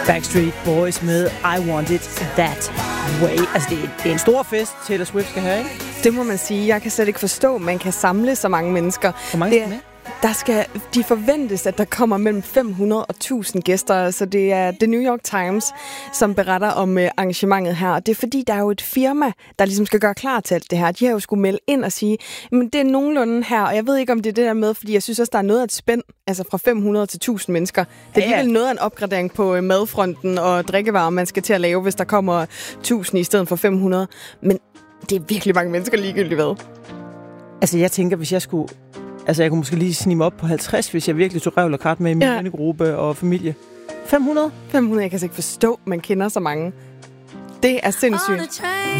Backstreet Boys med I Want It That Way. Altså, det er en stor fest, Taylor Swift skal have, ikke? Det må man sige. Jeg kan slet ikke forstå, at man kan samle så mange mennesker. Hvor mange skal med? De forventes, at der kommer mellem 500 og 1000 gæster. Så det er The New York Times, som beretter om arrangementet her. Det er fordi, der er jo et firma, der ligesom skal gøre klar til alt det her. De har jo skulle melde ind og sige, men det er nogenlunde her, og jeg ved ikke, om det er det der med, fordi jeg synes også, der er noget af et spænd, altså fra 500 til 1000 mennesker. Det er alligevel noget af en opgradering på madfronten og drikkevarer, man skal til at lave, hvis der kommer 1000 i stedet for 500. Men det er virkelig mange mennesker ligegyldigt hvad. Altså, jeg tænker, hvis jeg skulle... Altså, jeg kunne måske lige snige mig op på 50, hvis jeg virkelig tog røvl og krat med i min vennegruppe og familie. 500? 500, jeg kan altså ikke forstå, man kender så mange. Det er sindssygt.